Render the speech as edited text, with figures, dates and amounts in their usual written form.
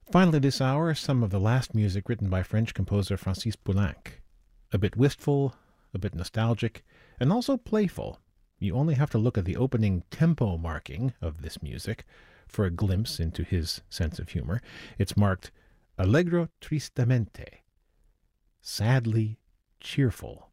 Finally, this hour, some of the last music written by French composer Francis Poulenc. A bit wistful, a bit nostalgic, and also playful. You only have to look at the opening tempo marking of this music for a glimpse into his sense of humor. It's marked Allegro tristamente, sadly cheerful.